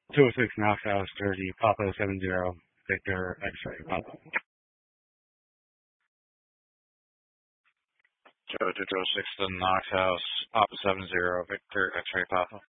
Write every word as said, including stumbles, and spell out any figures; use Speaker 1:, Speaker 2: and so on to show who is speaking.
Speaker 1: two oh six Knox House, Jersey, Papa seven zero, Victor X-ray, Papa.
Speaker 2: Joe two two oh six, the Knox House, Papa seven zero, Victor X-ray Papa.